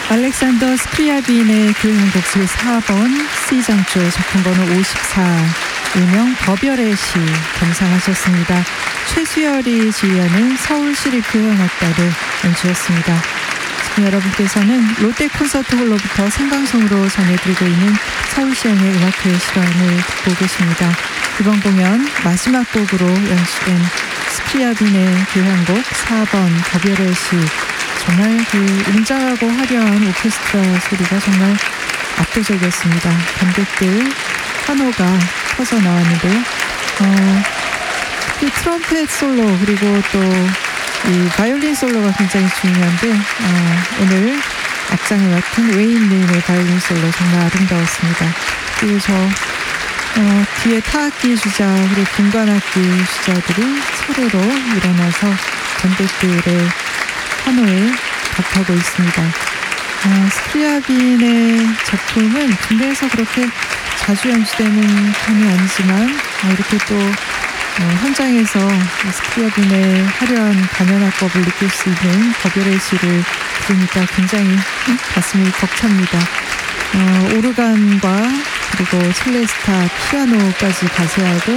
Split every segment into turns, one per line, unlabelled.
알렉산더 스크리아빈의 교향곡 제4번 C장조 작품번호 54 일명 더별의 시 감상하셨습니다. 최수열이 지휘하는 서울시립교향악단의 연주였습니다. 지금 여러분께서는 롯데 콘서트홀로부터 생방송으로 전해드리고 있는 서울시향의 음악회 시간을 듣고 계십니다. 이번 공연 마지막 곡으로 연주된 스크리아빈의 교향곡 4번 더별의 시, 정말 그 웅장하고 화려한 오케스트라 소리가 정말 압도적이었습니다. 관객들 환호가 터져 나왔는데요. 이 트럼펫 솔로 그리고 또 이 바이올린 솔로가 굉장히 중요한데 오늘 악장을 맡은 웨인님의 바이올린 솔로 정말 아름다웠습니다. 그리고 뒤에 타악기 주자 그리고 분관악기 주자들이 서로로 일어나서 관객들의 환호에 답하고 있습니다. 스크리아빈의 작품은 국내에서 그렇게 자주 연주되는 편이 아니지만 이렇게 또 현장에서 스크리아빈의 화려한 가면화법을 느낄 수 있는 더별의 시를 들으니까 굉장히 가슴이 벅찹니다. 오르간과 그리고 첼레스타, 피아노까지 가세하고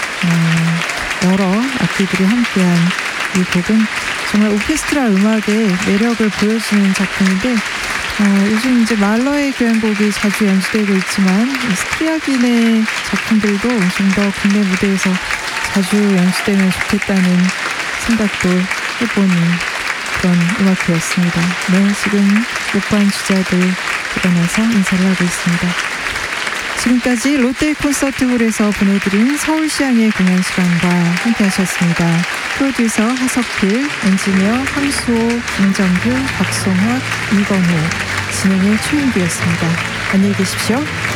여러 악기들이 함께한 이 곡은 정말 오케스트라 음악의 매력을 보여주는 작품인데 요즘 이제 말러의 교향곡이 자주 연주되고 있지만 스크리아빈의 작품들도 좀 더 국내 무대에서 자주 연주되면 좋겠다는 생각도 해보는 그런 음악회였습니다. 네, 지금 목반 주자들 일어나서 인사를 하고 있습니다. 지금까지 롯데 콘서트홀에서 보내드린 서울시향의 공연 시간과 함께 하셨습니다. 프로듀서 하석필, 엔지니어 함수호, 김정규, 박송학, 이건호, 진행의 최인규였습니다. 안녕히 계십시오.